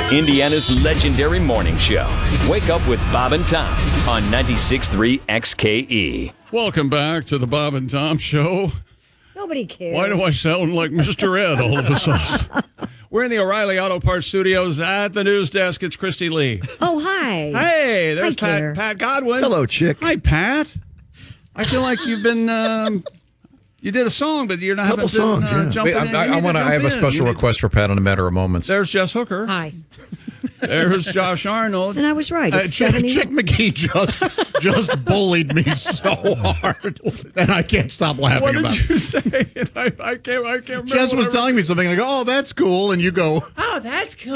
Indiana's legendary morning show. Wake up with Bob and Tom on 96.3 XKE. Welcome back to the Bob and Tom Show. Nobody cares. Why do I sound like Mr. Ed all of a sudden? We're in the O'Reilly Auto Parts Studios at the news desk. It's Christy Lee. Oh, hi. Hey, there's Hi, Pat Godwin. Hello, chick. Hi, Pat. I feel like you've been... you did a song, but you're not Couple haven't been songs, yeah. jumping in. I have a special request for Pat in a matter of moments. There's Jess Hooker. Hi. There's Josh Arnold. And I was right. It's Chick 70. McGee just bullied me so hard, and I can't stop laughing What about did it. you say? I can't remember. Jess was telling me something, and I go, oh, that's cool, and you go, Oh, that's cool.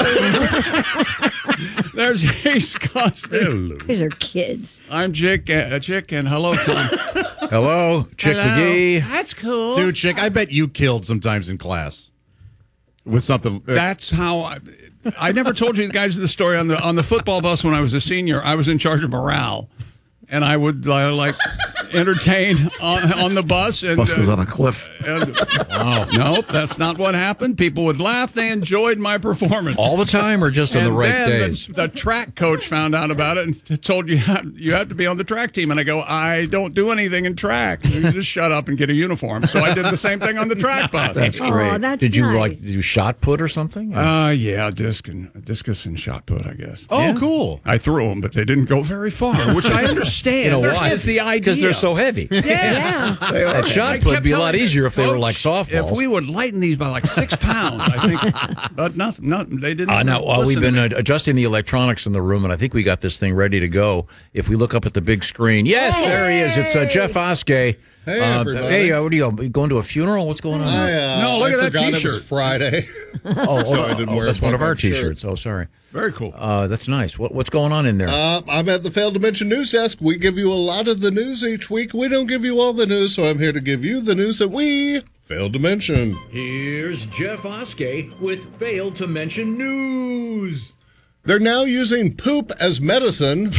There's Ace Cosby. hello. These are kids. I'm Chick, and hello, Tom. Hello, Chick McGee. That's cool. Dude, chick, I bet you killed sometimes in class with something. That's how I never told you guys the story on the football bus when I was a senior. I was in charge of morale, and I would like entertain on the bus. And Bus goes off a cliff. Wow. Nope, that's not what happened. People would laugh. They enjoyed my performance. All the time or just on the And right then days? The track coach found out about it and told you have to be on the track team. And I go, I don't do anything in track. You just shut up and get a uniform. So I did the same thing on the track bus. That's great. Oh, that's did you nice. did you shot put or something? Yeah, discus and shot put, I guess. Oh, Yeah. cool. I threw them, but they didn't go very far, which I understand. You know why? That's the idea. Because they're so heavy. Yes. That shot I put would kept be a lot telling you, easier if they were Coach, like softballs. If we would lighten these by like 6 pounds, I think. But nothing. They didn't. Now, we've listen been to me. adjusting the electronics in the room, and I think we got this thing ready to go. If we look up at the big screen, yes, there he is. It's Jeff Oskey. Hey, everybody. Hey, what are you going to a funeral? What's going on? No, look I at that forgot It T-shirt. was Friday. Oh, So I didn't wear that's a one of our fucking shirt. T-shirts. Oh, sorry. Very cool. That's nice. What's going on in there? I'm at the Failed to Mention News Desk. We give you a lot of the news each week. We don't give you all the news, so I'm here to give you the news that we failed to mention. Here's Jeff Oskey with Failed to Mention News. They're now using poop as medicine.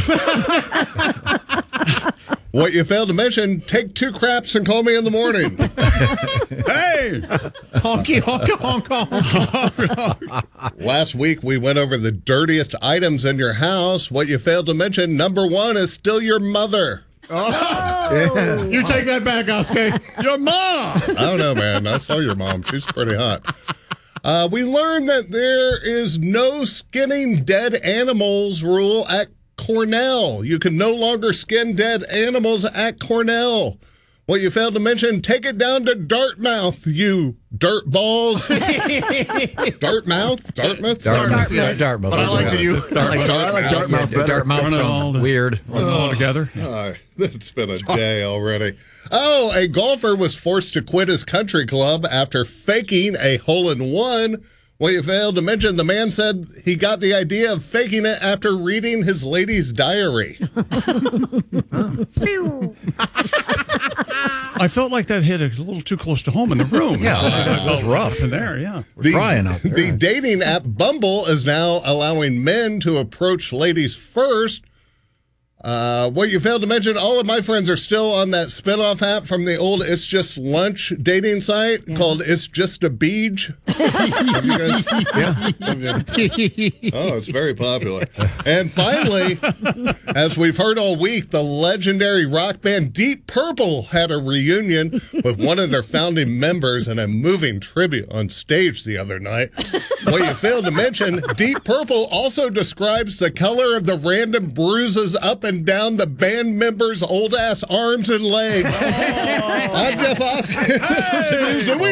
What you failed to mention, take 2 craps and call me in the morning. Hey! Honky, honk, honk, honk. Last week, we went over the dirtiest items in your house. What you failed to mention, number 1 is still your mother. Yeah. You take that back, Oscar. Your mom! I don't know, man. I saw your mom. She's pretty hot. We learned that there is no skinning dead animals rule at Cornell. You can no longer skin dead animals at Cornell. What you failed to mention, take it down to Dartmouth, you dirt balls. Dartmouth? Dartmouth? Yeah. Dartmouth. But I like that you. I like Dartmouth better. Dartmouth Run it all sounds to- weird. Run it all together. It's been a day already. Oh, a golfer was forced to quit his country club after faking a hole-in-one. Well, you failed to mention the man said he got the idea of faking it after reading his lady's diary. I felt like that hit a little too close to home in the room. Yeah, I that was rough. in there, yeah. We're trying out there. The dating app Bumble is now allowing men to approach ladies first. What you failed to mention, all of my friends are still on that spinoff app from the old It's Just Lunch dating site called It's Just a Beach. Have you guys- Oh, it's very popular. And finally, as we've heard all week, the legendary rock band Deep Purple had a reunion with one of their founding members in a moving tribute on stage the other night. What you failed to mention, Deep Purple also describes the color of the random bruises up and down the band members' old-ass arms and legs. I'm Jeff Oskey. This is the News of the Week.